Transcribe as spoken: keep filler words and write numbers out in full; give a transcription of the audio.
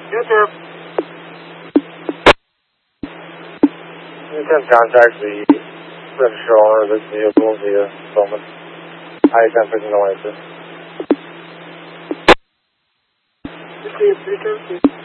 YouTube. You can contact the registered owner of this vehicle via phone. I ten fifty no answer. Receive, return, please.